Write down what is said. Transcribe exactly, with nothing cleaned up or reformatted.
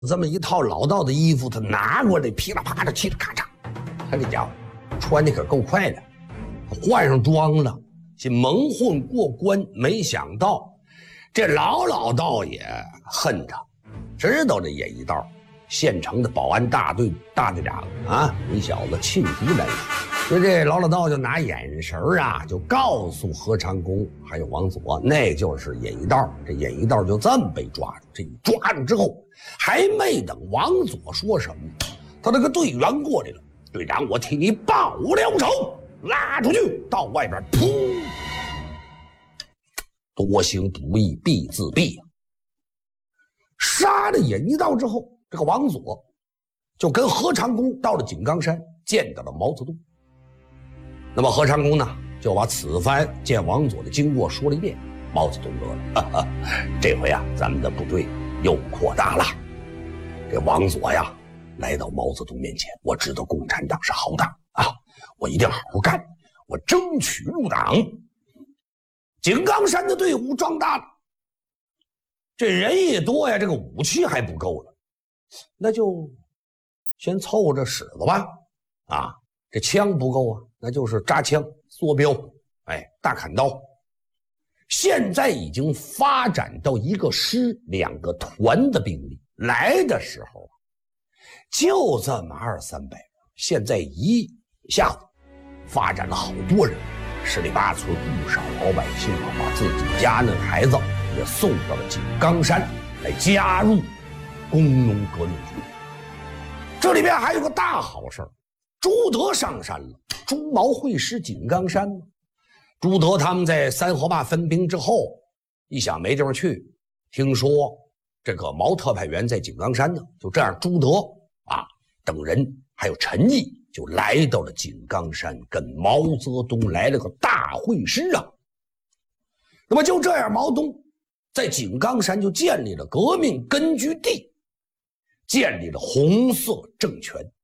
这么一套老道的衣服，他拿过来，噼里啪啦，嘁哩咔嚓，他这家伙穿的可够快的，换上装了，这蒙混过关。没想到这老老道也恨他，知道这演艺道县城的保安大队大队长啊，你小子罄竹难书，所以这老老道就拿眼神啊，就告诉何长工还有王佐，那就是演艺道。这演艺道就这么被抓住。这一抓住之后，还没等王佐说什么，他那个队员过来了，队长，我替你报了仇，拉出去到外边，噗！多行不义必自毙啊！杀了演艺道之后，这个王佐就跟何长工到了井冈山，见到了毛泽东。那么何长工呢，就把此番见王佐的经过说了一遍。毛泽东乐了，哈哈，这回啊，咱们的部队又扩大了。这王佐呀，来到毛泽东面前，我知道共产党是好党啊，我一定好好干，我争取入党。井冈山的队伍壮大了，这人也多呀，这个武器还不够了，那就先凑着使了吧。啊，这枪不够啊，那就是扎枪、梭镖，哎，大砍刀。现在已经发展到一个师、两个团的兵力，来的时候就这么二三百人，现在一下子发展了好多人。十里八村不少老百姓啊，把自己家那孩子也送到了井冈山来加入工农革命军。这里边还有个大好事，朱德上山了，朱毛会师井冈山吗？朱德他们在三河坝分兵之后，一想没地方去，听说这个毛特派员在井冈山呢，就这样朱德啊等人还有陈毅就来到了井冈山，跟毛泽东来了个大会师啊。那么就这样，毛泽东在井冈山就建立了革命根据地，建立了红色政权。